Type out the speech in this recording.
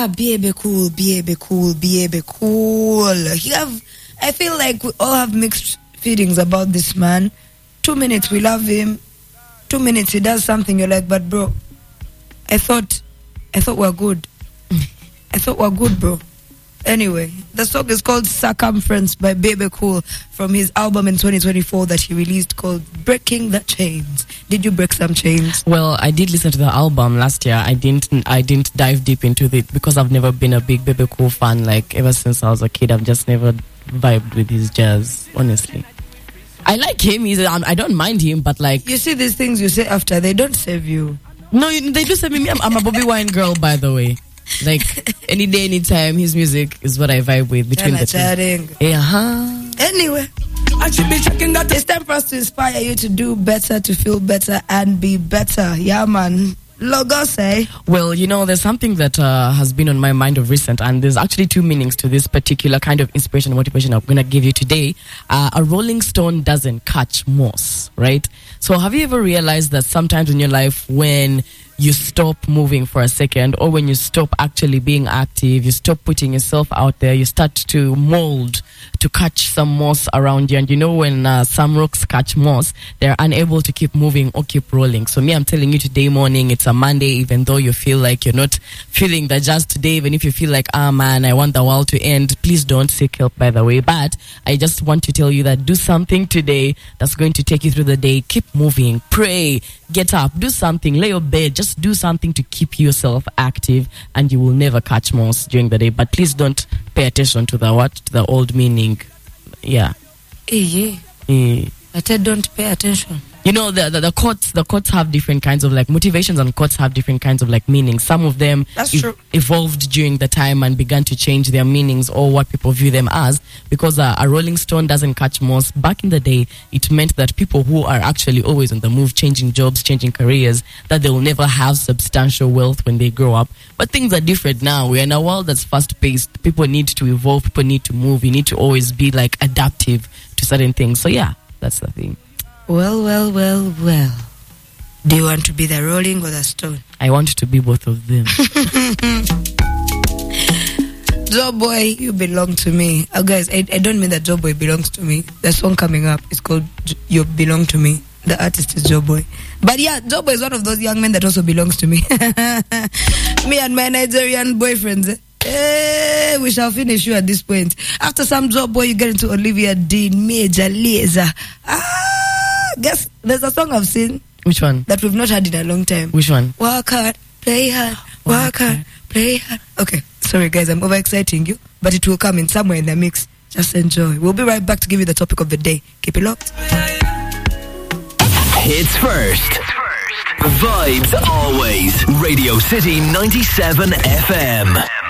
Baby cool. I feel like we all have mixed feelings about this man. 2 minutes we love him, 2 minutes he does something you're like, but bro, I thought we're good. I thought we're good, bro. Anyway, the song is called Circumference by Baby Cool from his album in 2024 that he released called Breaking the Chains. Did you break some chains? Well, I did listen to the album last year. I didn't dive deep into it because I've never been a big Baby Cool fan. Like, ever since I was a kid, I've just never vibed with his jazz, honestly. I like him. I don't mind him, but like... You see these things you say after, they don't save you. No, they do save me. I'm a Bobby Wine girl, by the way. Like, any day, anytime, his music is what I vibe with between the two. Anyway, it's time for us to inspire you to do better, to feel better, and be better. Yeah, man. Logo say. Well, you know, there's something that has been on my mind of recent, and there's actually two meanings to this particular kind of inspiration and motivation I'm going to give you today. A rolling stone doesn't catch moss, right? So have you ever realized that sometimes in your life when you stop moving for a second, or when you stop actually being active, you stop putting yourself out there, you start to mold to catch some moss around you. And you know, when some rocks catch moss, they're unable to keep moving or keep rolling. So me, I'm telling you today morning, it's a Monday, even though you feel like you're not feeling the jazz today, even if you feel like, man, I want the world to end, please don't seek help, by the way. But I just want to tell you that do something today that's going to take you through the day. Keep moving, pray, get up, do something, lay your bed, just do something to keep yourself active, and you will never catch moss during the day. But please don't pay attention to the old meaning. Yeah. I said don't pay attention. You know, the quotes have different kinds of like motivations, and quotes have different kinds of like meanings. Some of them evolved during the time and began to change their meanings or what people view them as, because a rolling stone doesn't catch moss. Back in the day, it meant that people who are actually always on the move, changing jobs, changing careers, that they will never have substantial wealth when they grow up. But things are different now. We're in a world that's fast-paced. People need to evolve. People need to move. You need to always be like adaptive to certain things. So yeah, that's the thing. Well. Do you want to be the rolling or the stone? I want to be both of them. Joe Boy, you belong to me. Guys, I don't mean that Joe Boy belongs to me. The song coming up is called You Belong to Me. The artist is Joe Boy. But yeah, Joe Boy is one of those young men that also belongs to me. Me and my Nigerian boyfriends. We shall finish you at this point. After some Joe Boy, you get into Olivia Dean, Major Lazer. Guess there's a song I've seen. Which one? That we've not had in a long time. Which one? Work hard, play hard, work hard, play hard. Okay, sorry guys, I'm overexciting you, but it will come in somewhere in the mix. Just enjoy. We'll be right back to give you the topic of the day. Keep it locked. Hits first. Vibes always. Radio City 97 FM.